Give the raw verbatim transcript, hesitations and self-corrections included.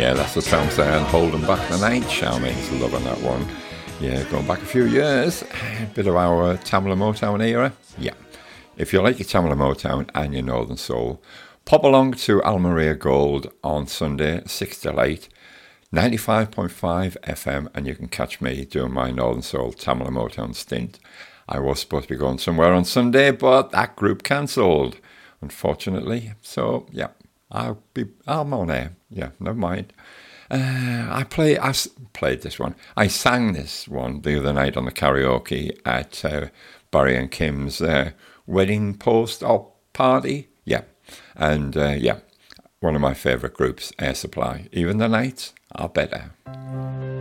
Yeah, that's the sounds there, and Holding Back the Night. Charmaine's loving that one. Yeah, going back a few years, a bit of our Tamla Motown era. Yeah. If you like your Tamla Motown and your Northern Soul, pop along to Almeria Gold on Sunday, six till eight, ninety-five point five F M, and you can catch me doing my Northern Soul Tamla Motown stint. I was supposed to be going somewhere on Sunday, but that group cancelled, unfortunately. So, yeah, I'll be, I'm on air. Yeah, never mind. Uh, I play. I played this one. I sang this one the other night on the karaoke at uh, Barry and Kim's uh, wedding post op party. Yeah, and uh, yeah, one of my favourite groups, Air Supply. Even the nights are better.